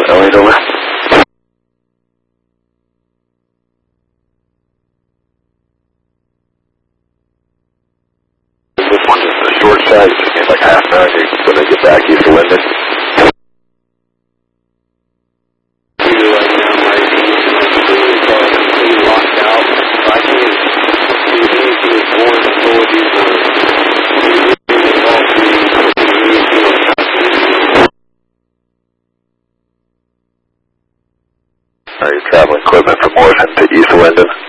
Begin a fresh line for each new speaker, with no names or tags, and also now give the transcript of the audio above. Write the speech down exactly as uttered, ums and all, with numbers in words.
L eight over. This one is the short side, just need like half an hour when they get back east of Linden. Are you traveling equipment from Morrison to East Linden?